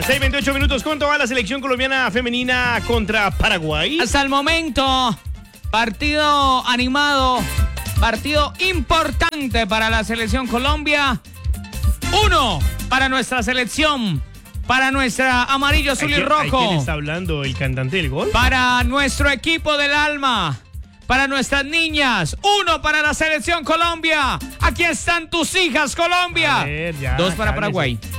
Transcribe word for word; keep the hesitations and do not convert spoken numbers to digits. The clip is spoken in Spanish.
seis veintiocho minutos. ¿Cuánto va la selección colombiana femenina contra Paraguay? Hasta el momento, partido animado, partido importante para la selección Colombia. Uno para nuestra selección, para nuestra amarillo, azul y rojo. ¿Quién está hablando? ¿El cantante del gol? Para nuestro equipo del alma, para nuestras niñas. Uno para la selección Colombia. Aquí están tus hijas, Colombia. A ver, ya, Dos para cálmese. Paraguay.